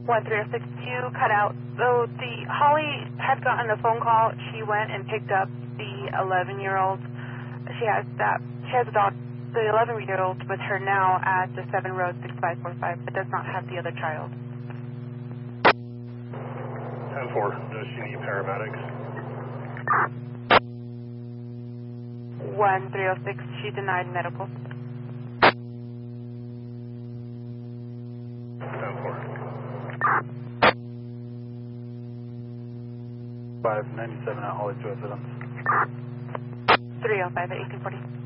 1362 cut out. So the Holly had gotten a phone call. She went and picked up the 11-year-old. She has a dog, the 11-year-old with her now at the 7 Road 6545, but does not have the other child. 10-4, does she need paramedics? 1306, she denied medical. 10-4. 597 at Holly's residence. 305 at 1840.